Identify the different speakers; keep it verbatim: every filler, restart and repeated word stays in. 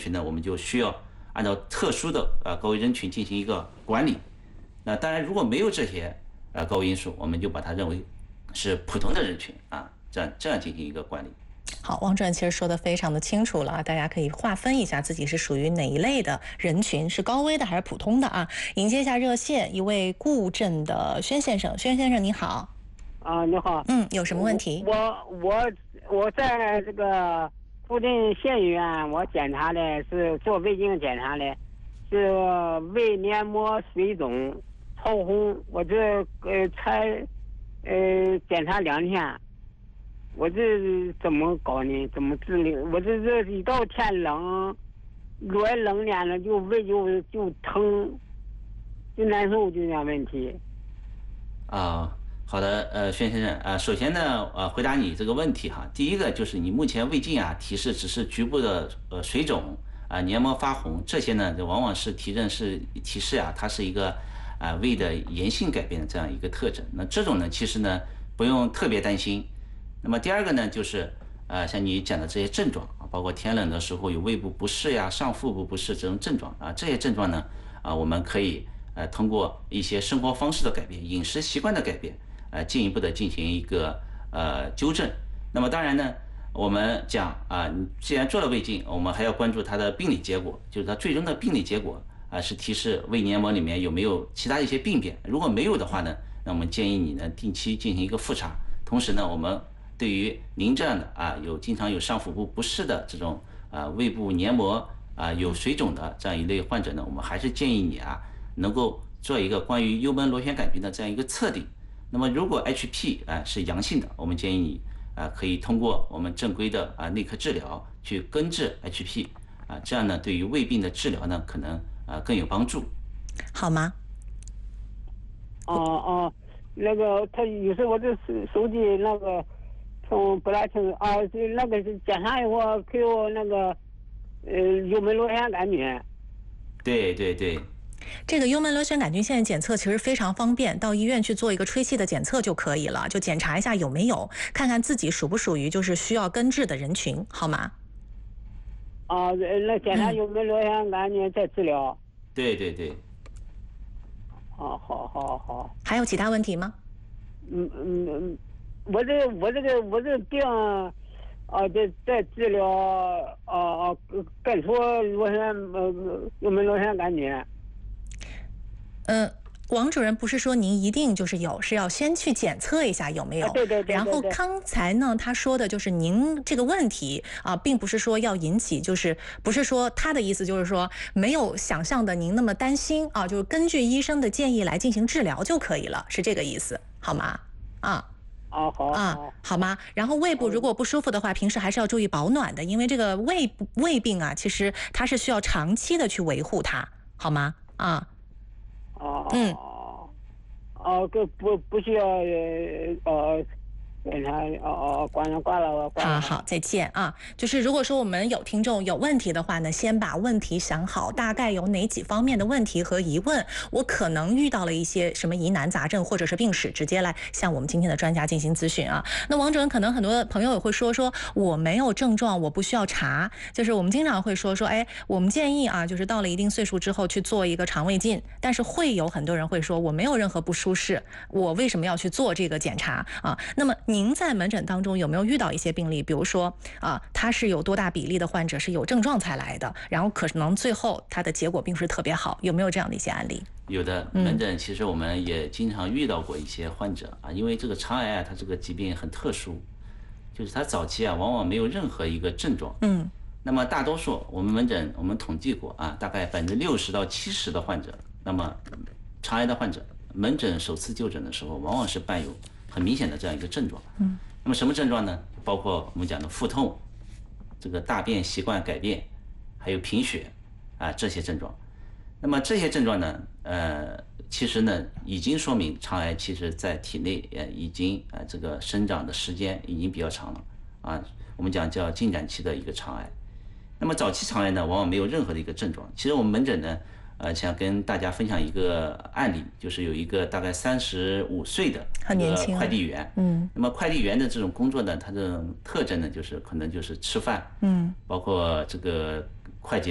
Speaker 1: 群呢，我们就需要按照特殊的呃高危人群进行一个管理。那当然，如果没有这些呃高危因素，我们就把它认为是普通的人群啊，这样这样进行一个管理。
Speaker 2: 好，王主任其实说的非常的清楚了啊，大家可以划分一下自己是属于哪一类的人群，是高危的还是普通的啊？迎接一下热线，一位固镇的宣先生，宣先生你好。
Speaker 3: 啊，你好。
Speaker 2: 嗯，有什么问题？
Speaker 3: 我我我在这个固定县医院，我检查的是做胃镜检查的，是胃黏膜水肿潮红，我这呃才呃检查两天。我这怎么搞呢？怎么治理？我这这一到天冷，越冷点了就胃就就疼，就难受，就这样问题。
Speaker 1: 啊，好的，呃，轩先生啊，首先呢，呃，回答你这个问题哈，第一个就是你目前胃镜啊提示只是局部的呃水肿啊、黏膜发红，这些呢，就往往是提认是提示啊，它是一个啊胃的炎性改变的这样一个特征。那这种呢，其实呢不用特别担心。那么第二个呢，就是呃，像你讲的这些症状啊，包括天冷的时候有胃部不适呀、上腹部不适这种症状啊，这些症状呢，啊，我们可以呃通过一些生活方式的改变、饮食习惯的改变，呃，进一步的进行一个呃纠正。那么当然呢，我们讲啊，你既然做了胃镜，我们还要关注它的病理结果，就是它最终的病理结果啊，是提示胃黏膜里面有没有其他一些病变。如果没有的话呢，那我们建议你呢定期进行一个复查，同时呢，我们对于您这样的啊有经常有上腹部不适的这种啊胃部黏膜啊有水肿的这样一类患者呢，我们还是建议你啊能够做一个关于幽门螺旋杆菌的这样一个测定。那么如果 H P 啊是阳性的，我们建议你啊可以通过我们正规的啊内科治疗去根治 H P 啊，这样呢对于胃病的治疗呢可能啊更有帮助，
Speaker 2: 好吗？
Speaker 3: 哦哦，那个他有时候我这手手机那个。嗯，不大清楚啊，是那个是检查以后给我那个呃幽门螺旋杆菌。
Speaker 1: 对对对，
Speaker 2: 这个幽门螺旋杆菌现在检测其实非常方便，到医院去做一个吹气的检测就可以了，就检查一下有没有，看看自己属不属于就是需要根治的人群，好吗？
Speaker 3: 啊，那检查幽门螺旋杆菌再治疗。
Speaker 1: 嗯、对对对。
Speaker 3: 好好好好。
Speaker 2: 还有其他问题吗？
Speaker 3: 嗯嗯嗯。我这我这个我这个病，啊，在在治疗啊啊，根除螺旋呃幽门螺旋杆菌。
Speaker 2: 嗯、呃，王主任不是说您一定就是有，是要先去检测一下有没有。
Speaker 3: 啊、对对 对, 对。
Speaker 2: 然后刚才呢，他说的就是您这个问题啊，并不是说要引起，就是不是说他的意思就是说没有想象的您那么担心啊，就是根据医生的建议来进行治疗就可以了，是这个意思，好吗？啊。
Speaker 3: 啊好
Speaker 2: 啊，好吗？然后胃部如果不舒服的话，平时还是要注意保暖的，因为这个胃胃病啊，其实它是需要长期的去维护它，好吗？啊，
Speaker 3: 哦，
Speaker 2: 嗯，
Speaker 3: 哦，这不不需要呃。检查哦哦，挂了挂了，我挂了。
Speaker 2: 好好，再见啊！就是如果说我们有听众有问题的话呢，先把问题想好，大概有哪几方面的问题和疑问，我可能遇到了一些什么疑难杂症或者是病史，直接来向我们今天的专家进行咨询啊。那王主任可能很多朋友也会说说我没有症状，我不需要查，就是我们经常会说说，哎，我们建议啊，就是到了一定岁数之后去做一个肠胃镜，但是会有很多人会说我没有任何不舒适，我为什么要去做这个检查啊？那么您在门诊当中有没有遇到一些病例，比如说啊，他是有多大比例的患者是有症状才来的，然后可能最后他的结果并不是特别好，有没有这样的一些案例？
Speaker 1: 有的，门诊其实我们也经常遇到过一些患者啊，因为这个肠癌啊，它这个疾病很特殊，就是它早期啊往往没有任何一个症状，
Speaker 2: 嗯，
Speaker 1: 那么大多数我们门诊我们统计过啊，大概百分之六十到七十的患者，那么肠癌的患者门诊首次就诊的时候，往往是伴有很明显的这样一个症状，
Speaker 2: 嗯，
Speaker 1: 那么什么症状呢？包括我们讲的腹痛，这个大便习惯改变，还有贫血啊这些症状。那么这些症状呢，呃，其实呢已经说明肠癌其实在体内呃已经呃这个生长的时间已经比较长了啊，我们讲叫进展期的一个肠癌。那么早期肠癌呢，往往没有任何的一个症状。其实我们门诊呢。呃，想跟大家分享一个案例，就是有一个大概三十五岁的一个快递员，
Speaker 2: 嗯，
Speaker 1: 那么快递员的这种工作呢，它这种特征呢，就是可能就是吃饭，
Speaker 2: 嗯，
Speaker 1: 包括这个快捷。